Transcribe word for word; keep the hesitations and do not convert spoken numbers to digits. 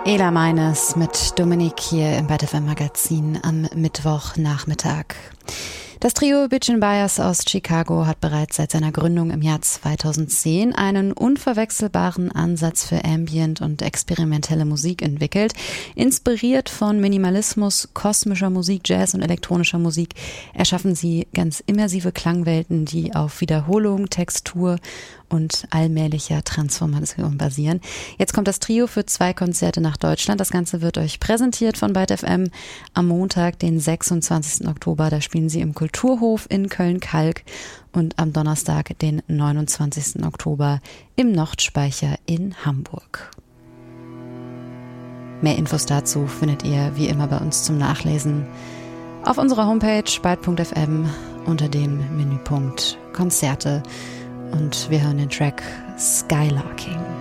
Ela Meines mit Dominik hier im ByteFM Magazin am Mittwochnachmittag. Das Trio Bitchin' Bias aus Chicago hat bereits seit seiner Gründung im Jahr zweitausendzehn einen unverwechselbaren Ansatz für Ambient und experimentelle Musik entwickelt. Inspiriert von Minimalismus, kosmischer Musik, Jazz und elektronischer Musik erschaffen sie ganz immersive Klangwelten, die auf Wiederholung, Textur und allmählicher Transformation basieren. Jetzt kommt das Trio für zwei Konzerte nach Deutschland. Das Ganze wird euch präsentiert von ByteFM am Montag, den sechsundzwanzigsten Oktober. Da spielen sie im Kulturhof in Köln-Kalk und am Donnerstag, den neunundzwanzigsten Oktober im Nordspeicher in Hamburg. Mehr Infos dazu findet ihr wie immer bei uns zum Nachlesen auf unserer Homepage byte punkt f m unter dem Menüpunkt Konzerte. Und wir hören den Track Skylarking.